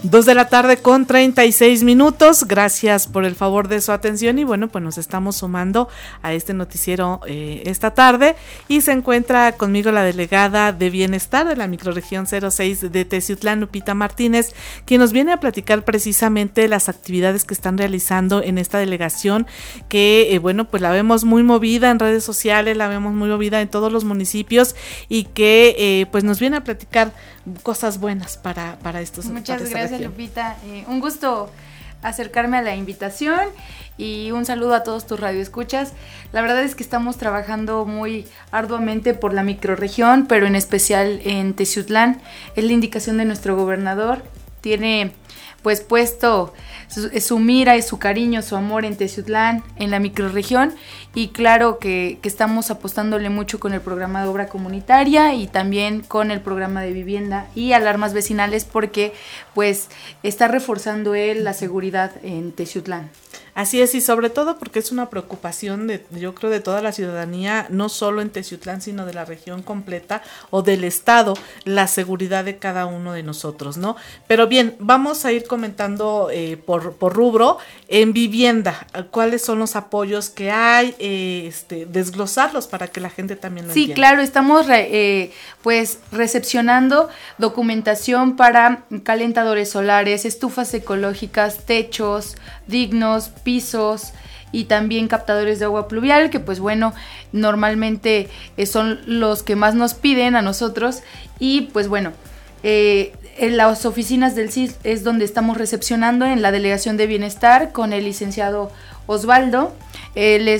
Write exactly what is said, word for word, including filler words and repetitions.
Dos de la tarde con treinta y seis minutos. Gracias por el favor de su atención y bueno, pues nos estamos sumando a este noticiero eh, esta tarde y se encuentra conmigo la delegada de Bienestar de la microrregión cero seis de Teciutlán, Lupita Martínez, quien nos viene a platicar precisamente las actividades que están realizando en esta delegación que eh, bueno, pues la vemos muy movida en redes sociales, la vemos muy movida en todos los municipios y que eh, pues nos viene a platicar cosas buenas para, para estos. Muchas para gracias región. Lupita, eh, un gusto acercarme a la invitación y un saludo a todos tus radioescuchas. La verdad es que estamos trabajando muy arduamente por la microrregión, pero en especial en Teciutlán. Es la indicación de nuestro gobernador, tiene pues puesto su, su mira y su cariño, su amor en Teciutlán, en la microrregión, y claro que, que estamos apostándole mucho con el programa de obra comunitaria y también con el programa de vivienda y alarmas vecinales porque pues está reforzando él la seguridad en Teciutlán. Así es, y sobre todo porque es una preocupación de, yo creo, de toda la ciudadanía, no solo en Teciutlán, sino de la región completa o del estado, la seguridad de cada uno de nosotros, ¿no? Pero bien, vamos a ir comentando eh, por, por rubro. En vivienda, ¿cuáles son los apoyos que hay? Eh, este, desglosarlos para que la gente también lo sí, entienda. Sí, claro, estamos re, eh, pues recepcionando documentación para calentadores solares, estufas ecológicas, techos dignos, pisos y también captadores de agua pluvial, que pues bueno, normalmente eh, son los que más nos piden a nosotros y pues bueno, eh, en las oficinas del C I S es donde estamos recepcionando en la Delegación de Bienestar con el licenciado Osvaldo. Él es